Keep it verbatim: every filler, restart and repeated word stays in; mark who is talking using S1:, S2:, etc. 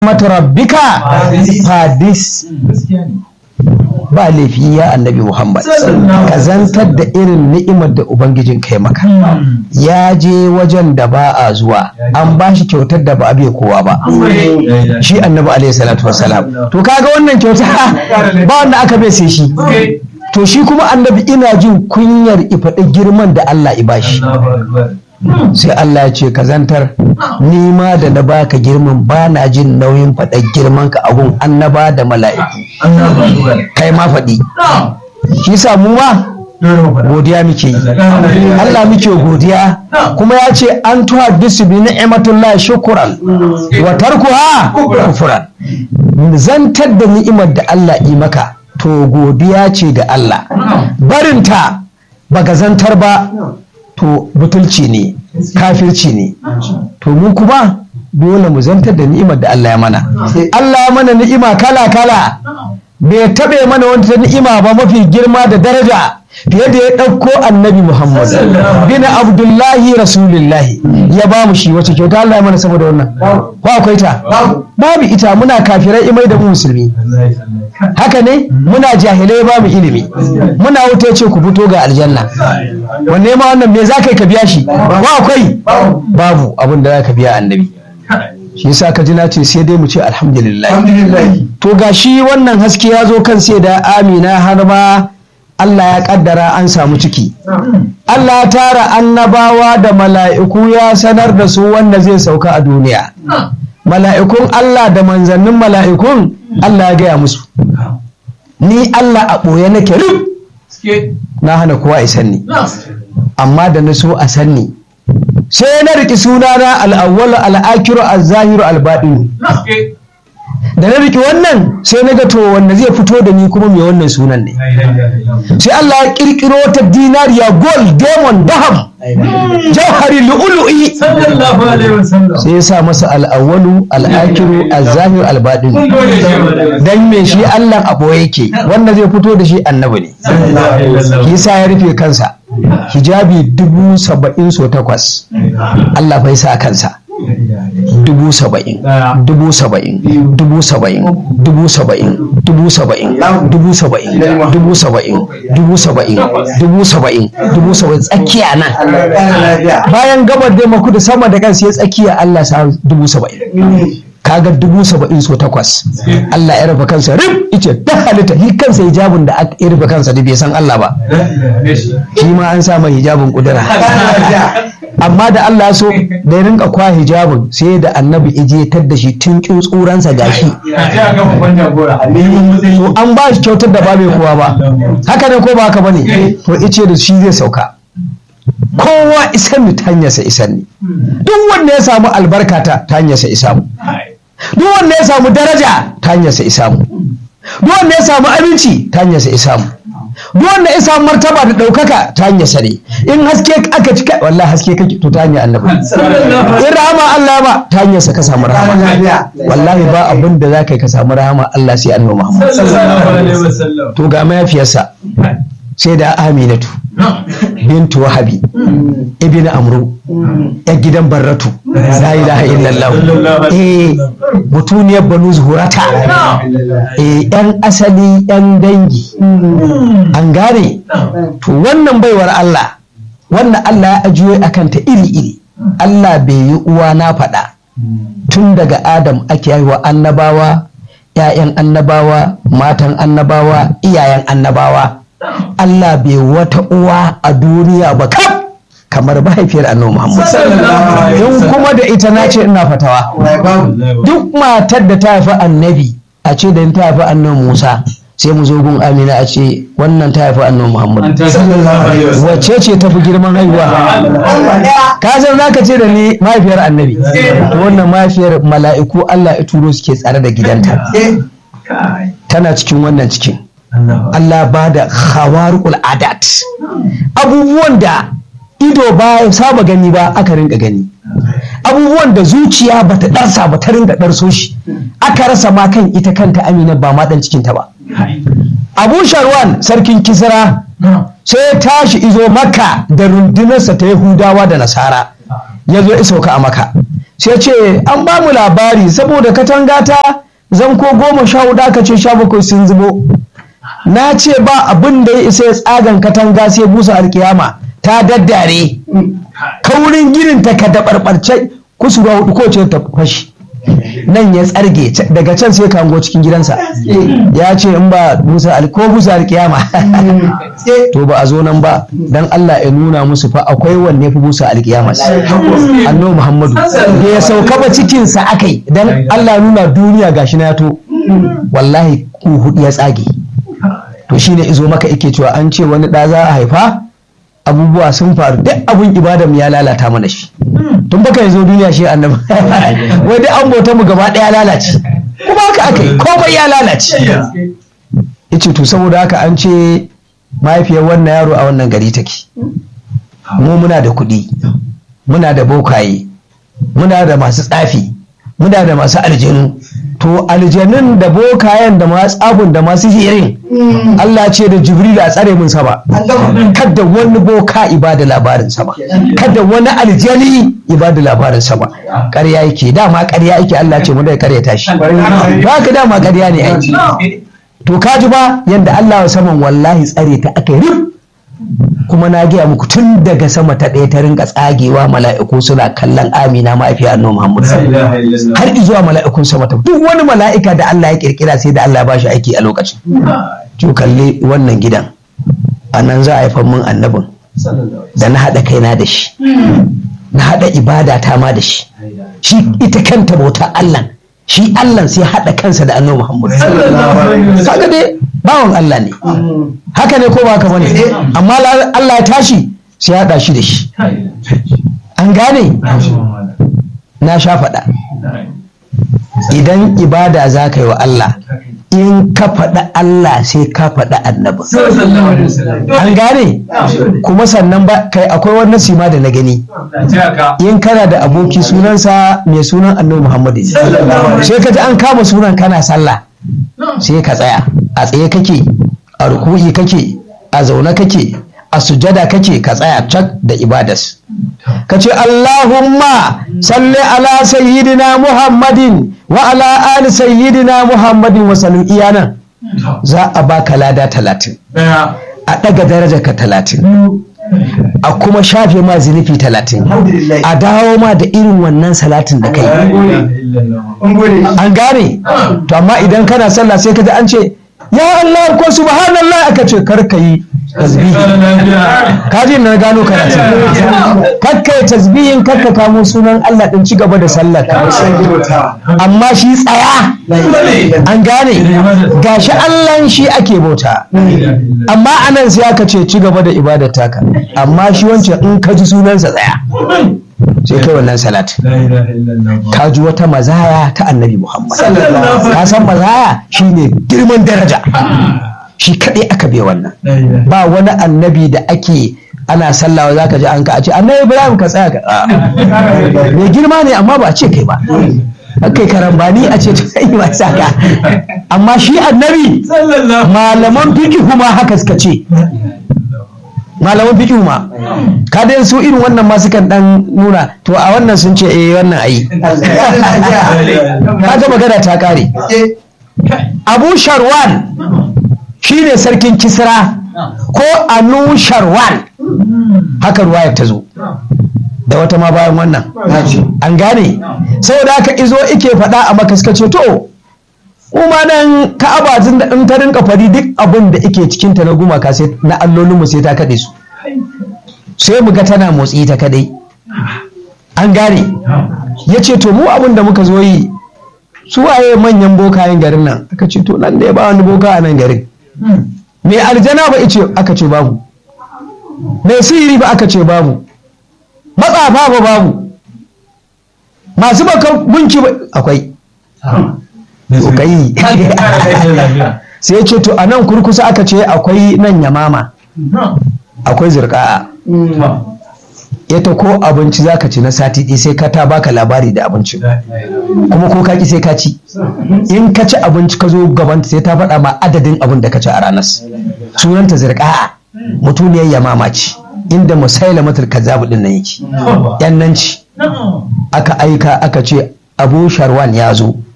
S1: mata rabbika fadis. Ba laifi ya annabi Muhammad ka zantar da irin ni'imar da ubangijin kai maka. Ya je wajen da ba a zuwa, an ba shi kyautar da ba a bai kowa ba, shi annabi alaihi salatu wassalam. To kaga wannan kyauta ba wanda aka bai sai shi. To shi kuma annabi ina jin kunyar ifaɗi girman da Allah ya bashi. Sai Allah ya ce ka zantar, ni ma da na baka girman ba na jin nauyin faɗar girman ka a gun annaba da mala'iku. Kai ma faɗi. Shi sa mu ma godiya muke yi, Allah muke godiya. Kuma ya ce an tuha bisu bi ni'matullahi shukran wa tarkuha kufran. Zantar da ni'imar da Allah yi maka to godiya ce ga Allah, barinta baka zantar ba to butulci ne, kafirci ne. To mu kuma dole mu zantar da ni'imar da Allah ya mana. Allah ya mana ni'ima kala kala, bai taɓe mana wata ni'ima ba mafi girma da daraja fiye da ya ɗauko annabi Muhammad bin Abdullahi Rasulullahi ya ba mu shi. Wace kyauta Allah ya mana saboda wannan? Ko akwai ta? Babu ita. Muna kafirai imai da mu musulmi, haka ne? Muna jahilai ba mu ilimi, muna wuta ya ce ku fito ga aljanna. Wanne ma wannan me za ka yi ka biya shi? Ko akwai? Babu abin da za ka biya annabi. Shi yasa ka ji na ce sai dai mu ce alhamdulillah. To ga shi wannan haske ya zo kan sai da Amina har ma Allah ya kaddara an samu ciki. Allah ya tara annabawa da mala'iku ya sanar da su wanda zai sauka a duniya. Mala'ikun Allah da manzannin mala'ikun Allah ya gaya musu, ni Allah a ɓoye nake rub, na hana kowa ya sanni, amma da na so a sanni sai na riki sunana al'awwalu al'akiru al-zahiru al-baɗinu. Da na riki wannan sai na ga to wanda zai fito da ni kuma mai wannan sunan ne. Sai Allah ya kirkiro ta dinariya, gold, diamond, dahab, jauhari, lu'ulu'i, sai ya sa masa al'awwalu al'akiru al-zahiru al-baɗinu. Dan me shi Allah a ɓoye yake, wanda zai fito da shi annabi ne. Yasa ya rufe kansa hijabi dubu saba'in so takwas. Allah bai sa kansa dubu saba'in, dubu saba'in, dubu saba'in, dubu saba'in, dubu saba'in, dubu saba'in, dubu saba'in, dubu saba'in, dubu saba'in, dubu saba'in, tsakiya nan. Bayan gabar da maku da sama da kansa ya tsakiya Allah sa dubu saba'in. Kaga dubu saba'in so takwas. Allah ya rufe kansa rib, ice ta halitta shi kansa hijabin da ya rufe kansa da bai san Allah ba, shi ma an sa mai hijabin kudura. Amma da Allah so da ya rinka kwa hijabin sai da annabi ije tar da shi tun tsuransa gashi. To an ba shi kyautar da ba mai kowa ba, haka ne ko ba haka bane? To ice da shi zai sauka, kowa isan ni ta hanyarsa isan ni. Duk wanda ya samu albarka ta ta hanyarsa isamu, duk wanda ya samu daraja ta hanyarsa isamu, duk wanda ya samu aminci ta hanyarsa isamu, duk wanda ya samu martaba da ɗaukaka ta hanyarsa ne. In haske aka cika, wallahi haske kake to ta hanyar annabi. In rahama Allah ba ta hanyarsa ka samu rahama. Wallahi ba abin da za ka yi ka samu rahama Allah sai annabi Muhammad. To ga mayafiyarsa sai da Aminatu bintu Wahabi ibn Amru, ya gidan Barratu, la ilaha illallah, eh mutuniyar Banu Zuhurata, eh yan asali yan dangi. An gane? To wannan baiwar Allah, wannan Allah ya ajiye akan ta iri iri. Allah bai yi uwa na faɗa, tun daga Adam ake haihuwa annabawa, ƴaƴan annabawa, matan annabawa, iyayen annabawa. Allah bai wata uwa a duniya ba kaf kamar mahaifiyar annabi Muhammad. In kuma da ita na ce ina fatawa, duk matar da ta haifi annabi a ce da ta haifi annabi Musa, sai mu zo gun Amina a ce wannan ta haifi annabi Muhammad. Wacce ce ta fi girman haihuwa? Ka san za ka ce da ni mahaifiyar annabi, wannan mahaifiyar mala'iku Allah ya turo suke tsare da gidanta, tana cikin wannan cikin. Allah ba da khawarqul adat, abubuwan da ido ba ya saba gani ba aka rinka gani, abubuwan da zuciya ba ta ɗarsa ba ta rinka ɗarso shi, aka rasa ma kan ita kanta Amina ba ma ɗan cikinta ba. Abu Sharwan sarkin Kisra sai ya tashi izo Makka da rundunarsa ta Yahudawa da Nasara, ya zo ya sauka a Makka. sai ce an ba mu labari saboda katanga ta zanko goma sha hudu aka ce sha bakwai sun zubo, na ce ba abin da ya isa ya tsagan katanga sai busa alkiyama ta daddare, kaurin ginin ta ka dabarbarce kusurwa hudu ko ce ta fashi, nan ya tsarge daga can sai kango cikin gidansa, ya ce in ba busa ko busa alkiyama to ba a zo nan ba, dan Allah ya nuna musu fa akwai wanne fi busa alkiyama, annabi Muhammadu da ya sauka ba cikin sa akai, dan Allah nuna duniya gashi na yato wallahi ku hudu ya tsage. To shine izo maka yake cewa an ce wani da za a haifa abubuwa sun faru, duk abun ibada mu ya lalata mana shi tun baka yazo duniya shi annabi wai duk an bauta mu gaba daya lalace, kuma haka akai komai ya lalace. Yace to saboda haka an ce mahaifiyar wannan yaro a wannan gari take, mu muna da kuɗi, muna da bokaye, muna da masu tsafi, muna da masu aljanu, to aljanun da bokayen da masu tsafin da masu hirin Allah ce da Jibril a tsare mun sama, kada wani boka ibada labarin sama, kada wani aljani ibada labarin sama, ƙarya yake dama, ƙarya yake Allah ce mu da ƙarya tashi, ba ka dama ƙarya ne ai. To kaji ba yanda Allah ya saman wallahi tsare ta aka rif, kuma na gaya muku tun daga sama ta ɗaya ta rinka tsagewa, mala'iku suna kallon Amina mahaifiyar annabi Muhammad har izuwa mala'ikun sama ta, duk wani mala'ika da Allah ya kirkira sai da Allah ba shi aiki a lokacin. To kalle wannan gidan a nan za a haifar mun annabin da na haɗa kaina da shi, na haɗa ibada ta ma da shi, shi ita kanta bauta Allah, shi Allah sai haɗa kansa da annabi Muhammad. Kaga dai bawan Allah ne, haka ne ko ba haka bane, amma Allah ya tashi sai haɗa shi da shi. An gane? Na sha faɗa, idan ibada za ka yi wa Allah, in ka faɗa Allah sai ka faɗa annabi. An gane? Kuma sannan ba kai akwai wani sima da na gani, in kana da aboki sunansa mai sunan annabi Muhammadu sai ka ji an kama sunan kana sallah, sai ka tsaya a tsaye kake, a ruku'i kake, a zaune kake, a sujada kake, ka tsaya cak da ibadas ka ce Allahumma salli ala sayyidina Muhammadin wa ala ali sayyidina Muhammadin wa sallim, iyana za a baka lada talatin, a ɗaga daraja ka talatin, a kuma shafe ma zunufi talatin, a dawo ma da irin wannan salatin da kai. An gane? To amma idan kana sallah sai ka ji an ce ya Allah ko subhanallah, aka ce kar ka yi tasbihi, kaji na gano karatu, kakka yi tasbihin, kakka kamo sunan Allah din, ci gaba da sallar ka, amma shi tsaya. An gane? Gashi Allah shi ake bauta, amma anan sai aka ce ci gaba da ibadar taka, amma shi wancan in ka ji sunansa tsaya sai kai wannan salat. Ka ji wata mazaya ta annabi Muhammad, ka san mazaya shine girman daraja, shi kaɗai aka bai wannan, ba wani annabi da ake ana sallawa za ka ji an ka a ce annabi Ibrahim ka tsaya ka, mai girma ne amma ba a ce kai ba, kai karambani a ce ta yi ba saka, amma shi annabi malaman fiqhu ma haka suka ce, malaman fiqhu ma ka dai su irin wannan ma sukan dan nuna to a wannan sun ce eh wannan ayi, kaga magana ta kare. Abu Sharwan shine sarkin Kisra ko Anu Sharwan, haka ruwayar ta zo da wata ma bayan wannan. An gane? Saboda haka izo ike faɗa a makaskace to kuma nan Ka'aba tun da in ta rinka fari duk abin da ike cikin ta na gumaka sai na allolin mu sai ta kade su, sai mu ga tana motsi ta kadai. An gane? Yace to mu abin da muka zo yi, su waye manyan bokayen garin nan? Aka ce to nan da ya ba wani boka a nan garin. Mai aljana ba ice, aka ce babu. Mai sihiri ba, aka ce babu. Matsafa ba babu. Masu baka gunki ba akwai. Kai. Sai ya ce to a nan kurkusa aka ce akwai nan Yamama, akwai Zurƙa'a. Ita ko abinci zaka ci na sati ɗaya sai ka ta baka labari da abincin, kuma ko ka ki sai ka ci. In ka ci abinci ka zo gabanta sai ta faɗa ma adadin abin da ka ci a ranar. Sunanta Zurƙa'a, mutuniyar Yamama ce, inda Musailamatul Kazzabu din nan yake, yan nan ci. aka aika aka ce Abu Sharwan ya zo